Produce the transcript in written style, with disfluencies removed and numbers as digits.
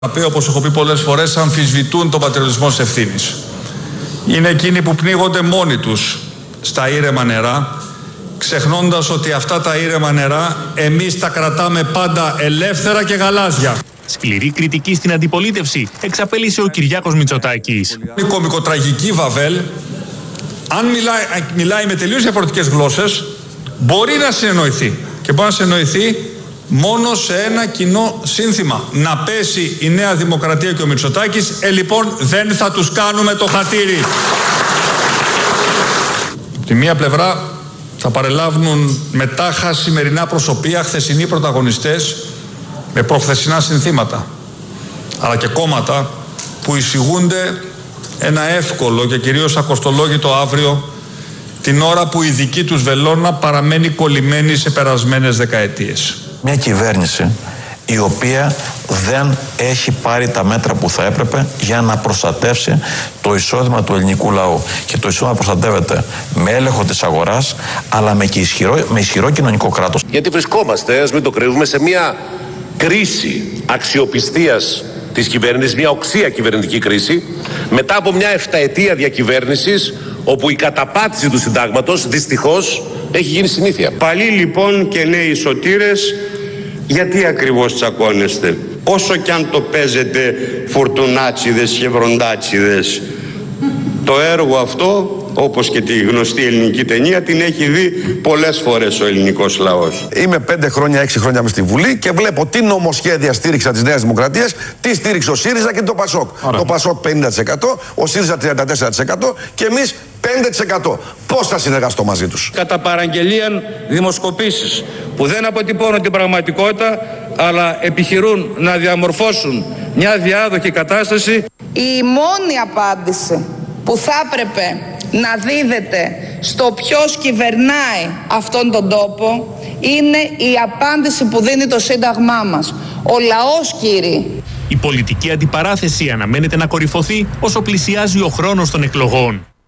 Όπως έχω πει πολλές φορές, αμφισβητούν τον πατριωτισμό της ευθύνης. Είναι εκείνοι που πνίγονται μόνοι τους στα ήρεμα νερά, ξεχνώντας ότι αυτά τα ήρεμα νερά εμείς τα κρατάμε πάντα ελεύθερα και γαλάζια. Σκληρή κριτική στην αντιπολίτευση εξαπέλυσε ο Κυριάκος Μητσοτάκης. Η κωμικοτραγική Βαβέλ, αν μιλάει με τελείως διαφορετικές γλώσσες, μπορεί να συνεννοηθεί. Και μπορεί να συνεννοηθεί μόνο σε ένα κοινό σύνθημα. Να πέσει η Νέα Δημοκρατία και ο Μητσοτάκης, λοιπόν δεν θα τους κάνουμε το χατήρι. Τη μία πλευρά θα παρελάβουν με τάχα σημερινά προσωπία, χθεσινοί πρωταγωνιστές με προχθεσινά συνθήματα. Αλλά και κόμματα που εισηγούνται ένα εύκολο και κυρίως ακοστολόγητο αύριο, την ώρα που η δική τους βελόνα παραμένει κολλημένη σε περασμένες δεκαετίες. Μια κυβέρνηση η οποία δεν έχει πάρει τα μέτρα που θα έπρεπε για να προστατεύσει το εισόδημα του ελληνικού λαού. Και το εισόδημα προστατεύεται με έλεγχο της αγοράς, αλλά με ισχυρό κοινωνικό κράτος. Γιατί βρισκόμαστε, ας μην το κρύβουμε, σε μια κρίση αξιοπιστίας της κυβέρνησης, μια οξία κυβερνητική κρίση, μετά από μια 7ετία διακυβέρνησης, όπου η καταπάτηση του συντάγματος δυστυχώς έχει γίνει συνήθεια. Παλιοί λοιπόν και νέοι σωτήρες, γιατί ακριβώς τσακώνεστε? Όσο κι αν το παίζετε φουρτουνάτσιδες και βροντάτσιδες, το έργο αυτό, όπως και τη γνωστή ελληνική ταινία, την έχει δει πολλές φορές ο ελληνικός λαός. Είμαι 5 χρόνια, 6 χρόνια μες στη Βουλή και βλέπω τι νομοσχέδια στήριξα της Νέας Δημοκρατίας, τι στήριξε ο ΣΥΡΙΖΑ και το ΠΑΣΟΚ. Το ΠΑΣΟΚ 50%, ο ΣΥΡΙΖΑ 34% και εμείς 5%. Πώς θα συνεργαστώ μαζί τους? Κατά παραγγελίαν δημοσκοπήσεις που δεν αποτυπώνουν την πραγματικότητα, αλλά επιχειρούν να διαμορφώσουν μια διάδοχη κατάσταση. Η μόνη απάντηση που θα έπρεπε να δίδεται στο ποιος κυβερνάει αυτόν τον τόπο είναι η απάντηση που δίνει το Σύνταγμά μας. Ο λαός, κύριοι. Η πολιτική αντιπαράθεση αναμένεται να κορυφωθεί όσο πλησιάζει ο χρόνος των εκλογών.